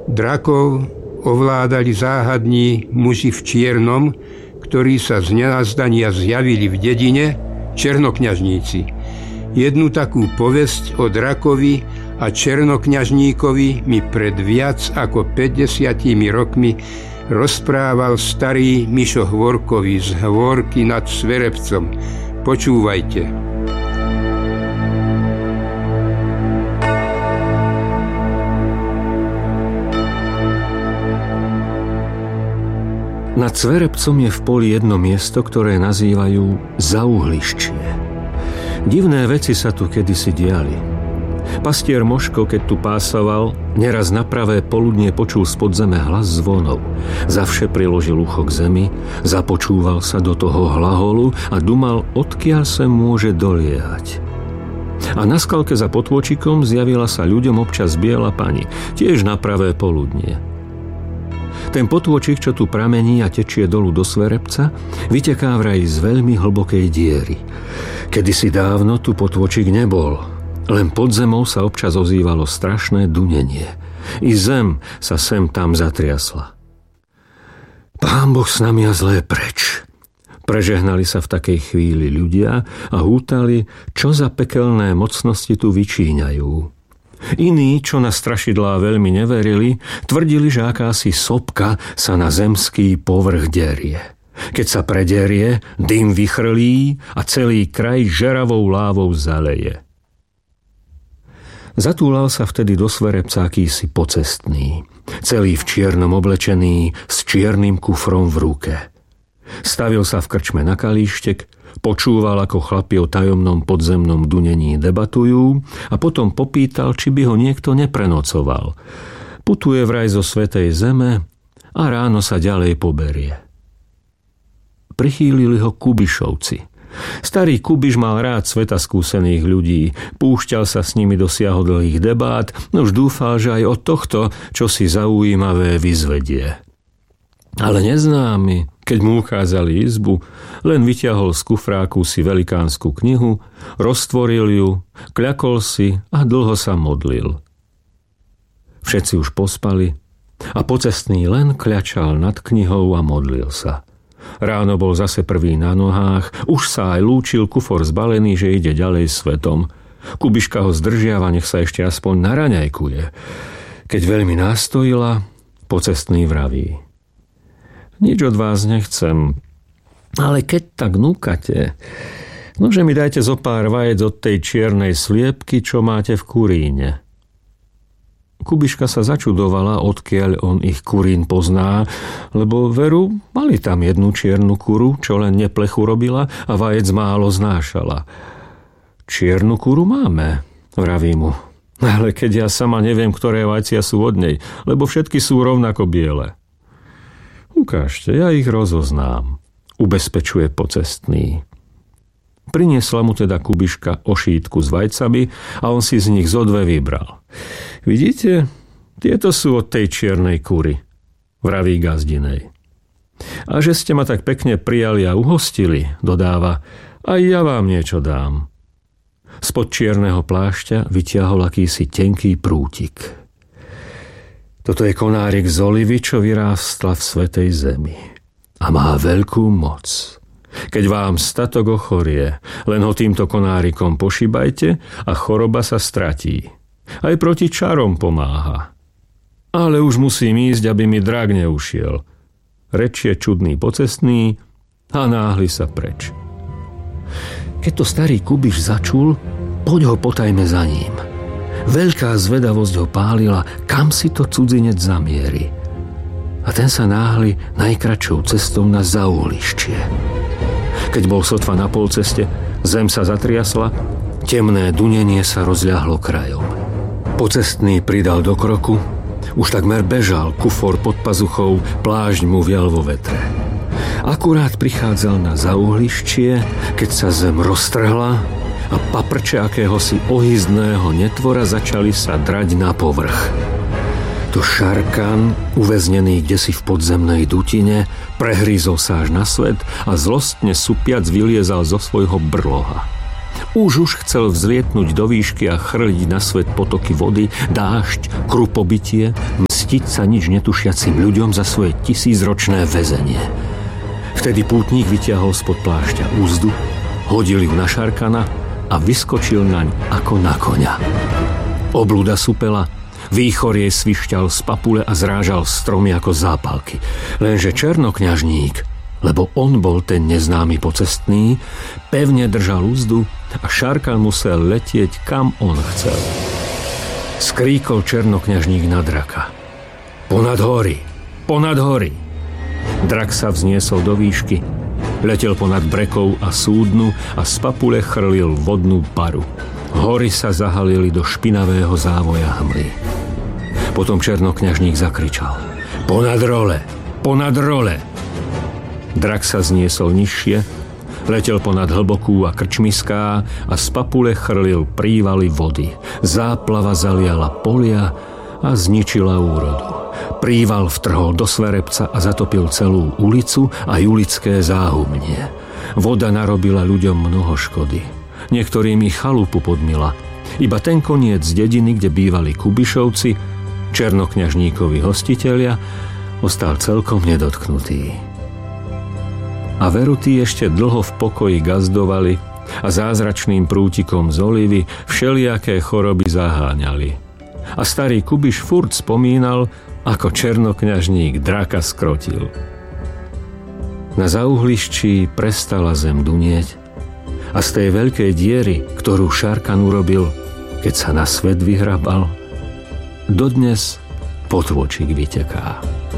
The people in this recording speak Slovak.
Drakov ovládali záhadní muži v čiernom, ktorí sa z nenazdania zjavili v dedine, černokňažníci. Jednu takú povesť o drakovi a černokňažníkovi mi pred viac ako 50 rokmi rozprával starý Mišo Hvorkový z Hvorky nad Sverepcom. Počúvajte. Nad Sverepcom je v poli jedno miesto, ktoré nazývajú Zauhliščie. Divné veci sa tu kedysi diali. Pastier Moško, keď tu pásoval, neraz na pravé poludnie počul spod zeme hlas zvonov. Zavše priložil ucho k zemi, započúval sa do toho hlaholu a dumal, odkiaľ sa môže doliehať. A na skalke za potôčikom zjavila sa ľuďom občas biela pani, tiež na pravé poludnie. Ten potôčik, čo tu pramení a tečie dolu do Sverepca, vyteká vraj z veľmi hlbokej diery. Kedysi dávno tu potôčik nebol, len pod zemou sa občas ozývalo strašné dunenie. I zem sa sem tam zatriasla. Pán Boh s nami a zlé preč. Prežehnali sa v takej chvíli ľudia a hútali, čo za pekelné mocnosti tu vyčíňajú. Iní, čo na strašidlá veľmi neverili, tvrdili, že akási sopka sa na zemský povrch derie. Keď sa prederie, dym vychrlí a celý kraj žeravou lávou zaleje. Zatúlal sa vtedy do Sverepca akýsi pocestný, celý v čiernom oblečený, s čiernym kufrom v ruke. Stavil sa v krčme na kalíštek, počúval, ako chlapi o tajomnom podzemnom dunení debatujú a potom popýtal, či by ho niekto neprenocoval. Putuje vraj zo svätej zeme a ráno sa ďalej poberie. Prichýlili ho Kubišovci. Starý Kubiš mal rád sveta skúsených ľudí, púšťal sa s nimi do siahodlhých debát, nož dúfal, že aj od tohto, čo si zaujímavé, vyzvedie. Ale neznámy, keď mu ukázali izbu, len vyťahol z kufráku si velikánsku knihu, roztvoril ju, kľakol si a dlho sa modlil. Všetci už pospali a pocestný len kľačal nad knihou a modlil sa. Ráno bol zase prvý na nohách, už sa aj lúčil, kufor zbalený, že ide ďalej svetom. Kubiška ho zdržiava, nech sa ešte aspoň naraňajkuje. Keď veľmi nástojila, pocestný vraví: Nič od vás nechcem, ale keď tak núkate, nože mi dajte zo pár vajec od tej čiernej sliepky, čo máte v kuríne. Kubiška sa začudovala, odkiaľ on ich kurín pozná, lebo veru, mali tam jednu čiernu kuru, čo len neplechu robila a vajec málo znášala. Čiernu kuru máme, vraví mu, ale keď ja sama neviem, ktoré vajcia sú od nej, lebo všetky sú rovnako biele. Ukážte, ja ich rozoznám, ubezpečuje pocestný. Priniesla mu teda Kubiška ošítku s vajcami a on si z nich zo dve vybral. Vidíte, tieto sú od tej čiernej kury, vraví gazdinej. A že ste ma tak pekne prijali a uhostili, dodáva, aj ja vám niečo dám. Spod čierneho plášťa vytiahol akýsi tenký prútik. Toto je konárik z olivy, čo vyrástla v svätej zemi. A má veľkú moc. Keď vám statok ochorie, len ho týmto konárikom pošibajte a choroba sa stratí. Aj proti čarom pomáha. Ale už musím ísť, aby mi drak neušiel. Rečie čudný pocestný a náhli sa preč. Keď to starý Kubiš začul, poď ho potajme za ním. Veľká zvedavosť ho pálila, kam si to cudzinec zamieri. A ten sa náhli najkračšou cestou na Zauhliščie. Keď bol sotva na polceste, zem sa zatriasla, temné dunenie sa rozľahlo krajom. Pocestný pridal do kroku, už takmer bežal, kufor pod pazuchou, plášť mu vial vo vetre. Akurát prichádzal na Zauhliščie, keď sa zem roztrhla a paprče akéhosi ohyzdného netvora začali sa drať na povrch. To šarkan, uväznený kdesi v podzemnej dutine, prehrízol sa až na svet a zlostne supiac vyliezal zo svojho brloha. Už chcel vzlietnúť do výšky a chrliť na svet potoky vody, dážď, krupobytie, mstiť sa nič netušiacim ľuďom za svoje 1000-ročné väzenie. Vtedy pútnik vytiahol spod plášťa úzdu, hodil ju na Šarkana a vyskočil naň ako na koňa. Obluda supela, výchor jej svišťal z papule a zrážal stromy ako zápalky. Lenže černokňažník, lebo on bol ten neznámy pocestný, pevne držal úzdu a Šarkan musel letieť, kam on chcel. Skríkol černokňažník na draka. Ponad hory! Ponad hory! Drak sa vzniesol do výšky, letel ponad brekou a súdnu a z papule chrlil vodnú paru. Hory sa zahalili do špinavého závoja hmly. Potom černokňažník zakričal. Ponad role! Ponad role! Drak sa zniesol nižšie, letel ponad hlbokú a krčmiská a z papule chrlil prívaly vody. Záplava zaliala polia a zničila úrodu. Príval vtrhol do Sverepca a zatopil celú ulicu a ulické záhubnie. Voda narobila ľuďom mnoho škody. Niektorým ich chalupu podmila. Iba ten koniec dediny, kde bývali Kubišovci, černokňažníkovi hostitelia, ostal celkom nedotknutý. A verutí ešte dlho v pokoji gazdovali a zázračným prútikom z olivy všelijaké choroby zaháňali. A starý Kubiš furt spomínal, ako černokňažník draka skrotil. Na zauhliščí prestala zem dunieť a z tej veľkej diery, ktorú Šarkan urobil, keď sa na svet vyhrabal, dodnes potôčik vyteká.